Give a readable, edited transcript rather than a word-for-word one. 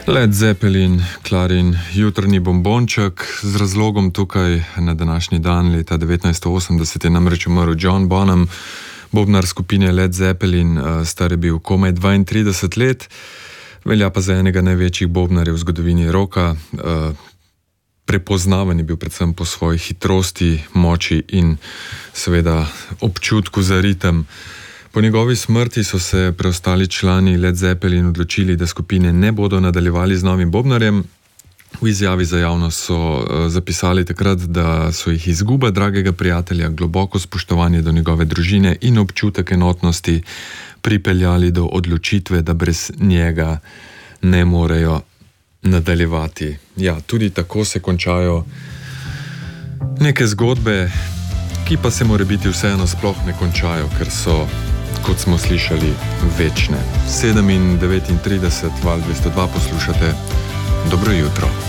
Led Zeppelin, Clarin, jutrni bombonček. Z razlogom tukaj na današnji dan leta 1980 je namreč umrl John Bonham, bobnar skupine Led Zeppelin, star je bil komaj 32 let, velja pa za enega največjih bobnarjev v zgodovini roka. Prepoznaven je bil predvsem po svoji hitrosti, moči in seveda občutku za ritem. Po njegovi smrti so se preostali člani Led Zeppelin odločili, da skupine ne bodo nadaljevali z novim bobnarjem. V izjavi za javnost so zapisali takrat, da so jih izguba dragega prijatelja, globoko spoštovanje do njegove družine in občutek enotnosti pripeljali do odločitve, da brez njega ne morejo nadaljevati. Ja, tudi tako se končajo neke zgodbe, ki pa se morebiti vseeno sploh ne končajo, ker so, kot smo slišali, večne. 7:39, Val 202 poslušate. Dobro jutro.